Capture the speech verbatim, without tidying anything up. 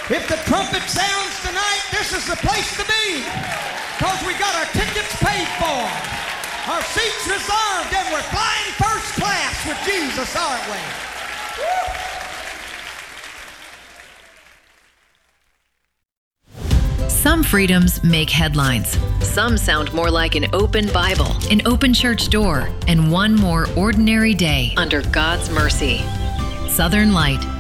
If the trumpet sounds tonight, this is the place to be. Because we got our tickets paid for. Our seats reserved, and we're flying first class with Jesus, aren't we? Woo! Some freedoms make headlines. Some sound more like an open Bible, an open church door, and one more ordinary day under God's mercy. Southern Light,